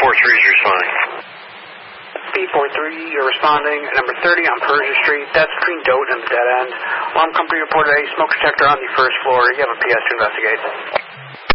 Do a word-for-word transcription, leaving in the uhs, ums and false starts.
four three is responding. B four three, you're responding. Number thirty on Persia Street. That's between Dote and the dead end. Alarm company reported a smoke detector on the first floor. You have a P S to investigate.